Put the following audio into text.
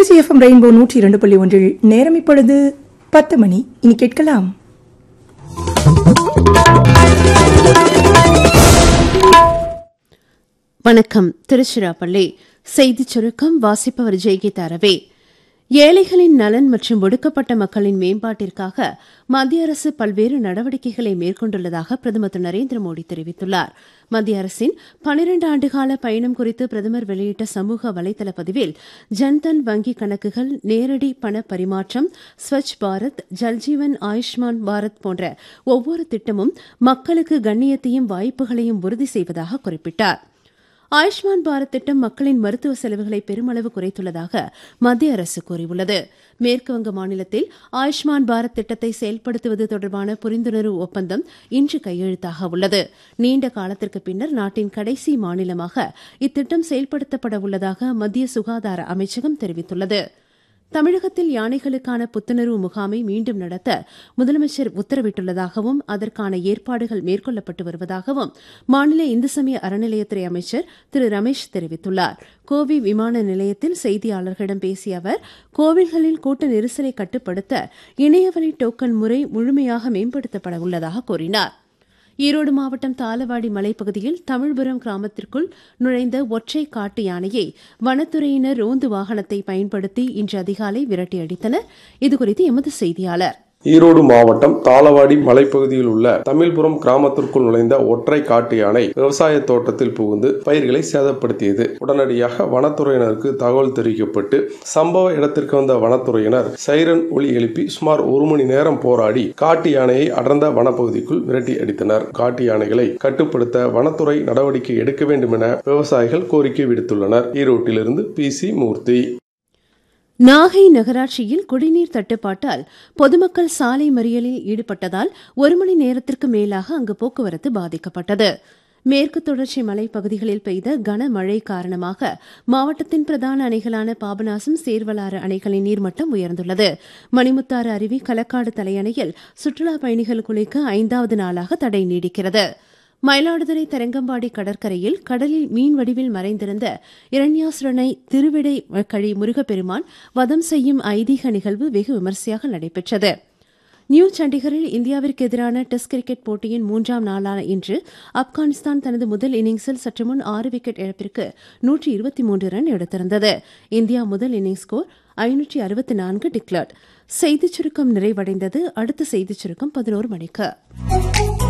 Trichy FM rainbow 102.1 நேரம் இப்பொழுது 10 மணி. இனி கேட்கலாம் வணக்கம். திருச்சிராப்பள்ளி செய்திச் சுருக்கம் வாசிப்பவர் ஜெய்கீதா ரவி. ஏழைகளின் நலன் மற்றும் ஒடுக்கப்பட்ட மக்களின் மேம்பாட்டிற்காக மத்திய அரசு பல்வேறு நடவடிக்கைகளை மேற்கொண்டுள்ளதாக பிரதமர் திரு நரேந்திர மோடி தெரிவித்துள்ளார். மத்திய அரசின் 12 ஆண்டுகால பயணம் குறித்து பிரதமர் வெளியிட்ட சமூக வலைதள பதிவில் ஜன்தன் வங்கி கணக்குகள், நேரடி பண பரிமாற்றம், ஸ்வச் பாரத், ஜல்ஜீவன், ஆயுஷ்மான் பாரத் போன்ற ஒவ்வொரு திட்டமும் மக்களுக்கு கண்ணியத்தையும் வாய்ப்புகளையும் உறுதி செய்வதாக குறிப்பிட்டார். ஆயுஷ்மான் பாரத் திட்டம் மக்களின் மருத்துவ செலவுகளை பெருமளவு குறைத்துள்ளதாக மத்திய அரசு கூறியுள்ளது. மேற்குவங்க மாநிலத்தில் ஆயுஷ்மான் பாரத் திட்டத்தை செயல்படுத்துவது தொடர்பான புரிந்துணர்வு ஒப்பந்தம் இன்று கையெழுத்தாக உள்ளது. நீண்ட காலத்திற்கு பின்னர் நாட்டின் கடைசி மாநிலமாக இத்திட்டம் செயல்படுத்தப்பட உள்ளதாக மத்திய சுகாதார அமைச்சகம் தெரிவித்துள்ளது. தமிழகத்தில் யானைகளுக்கான புத்துணர்வு முகாமை மீண்டும் நடத்த முதலமைச்சர் உத்தரவிட்டுள்ளதாகவும் அதற்கான ஏற்பாடுகள் மேற்கொள்ளப்பட்டு வருவதாகவும் மாநில இந்து சமய அறநிலையத்துறை அமைச்சர் திரு ரமேஷ் தெரிவித்துள்ளார். கோவை விமான நிலையத்தில் செய்தியாளர்களிடம் பேசிய அவர், கோவில்களில் கூட்ட நெரிசலை கட்டுப்படுத்த இணையவழி டோக்கன் முறை முழுமையாக மேம்படுத்தப்பட உள்ளதாக கூறினார். ஈரோடு மாவட்டம் தாளவாடி மலைப்பகுதியில் தமிழ்புரம் கிராமத்திற்குள் நுழைந்த ஒற்றை காட்டு யானையை வனத்துறையினர் ரோந்து வாகனத்தை பயன்படுத்தி இன்று அதிகாலை விரட்டியடித்தனர். இதுகுறித்து எமது செய்தியாளர். ஈரோடு மாவட்டம் தாளவாடி மலைப்பகுதியில் உள்ள தமிழ்புரம் கிராமத்திற்குள் நுழைந்த ஒற்றை காட்டு யானை விவசாய தோட்டத்தில் புகுந்து பயிர்களை சேதப்படுத்தியது. உடனடியாக வனத்துறையினருக்கு தகவல் தெரிவிக்கப்பட்டு சம்பவ இடத்திற்கு வந்த வனத்துறையினர் சைரன் ஒலி எழுப்பி சுமார் 1 மணி நேரம் போராடி காட்டு யானையை அடர்ந்த வனப்பகுதிக்குள் விரட்டி அடித்தனர். காட்டு யானைகளை கட்டுப்படுத்த வனத்துறை நடவடிக்கை எடுக்க வேண்டும் என விவசாயிகள் கோரிக்கை விடுத்துள்ளனர். ஈரோட்டிலிருந்து PC மூர்த்தி. நாகை நகராட்சியில் குடிநீர் தட்டுப்பாட்டால் பொதுமக்கள் சாலை மறியலில் ஈடுபட்டதால் 1 மணி நேரத்திற்கு மேலாக அங்கு போக்குவரத்து பாதிக்கப்பட்டது. மேற்கு தொடர்ச்சி மலைப்பகுதிகளில் பெய்த கனமழை காரணமாக மாவட்டத்தின் பிரதான அணைகளான பாபநாசம், சேர்வலாறு அணைகளின் நீர்மட்டம் உயர்ந்துள்ளது. மணிமுத்தாறு அருவி, களக்காடு தலையணையில் சுற்றுலாப் பயணிகள் குளிக்க 5வது நாளாக தடை நீடிக்கிறது. மயிலாடுதுறை தரங்கம்பாடி கடற்கரையில் கடலில் மீன் வடிவில் மறைந்திருந்த இரண்யாசுரனை திருவிடை கழி முருகப்பெருமான் வதம் செய்யும் ஐதீக நிகழ்வு வெகு விமரிசையாக நடைபெற்றது. நியூ சண்டிகரில் இந்தியாவிற்கு எதிரான டெஸ்ட் கிரிக்கெட் போட்டியின் 3ஆம் நாளான இன்று ஆப்கானிஸ்தான் தனது முதல் இன்னிங்ஸில் சற்று முன் 6 விக்கெட் இழப்பிற்கு 123 ரன் எடுத்திருந்தது. இந்தியா முதல் இன்னிங்ஸ் ஸ்கோர் 564 டிக்ளேர்ட். செய்திச் சுருக்கம் நிறைவடைந்தது. அடுத்த செய்திச் சுருக்கம் 11 மணிக்கு.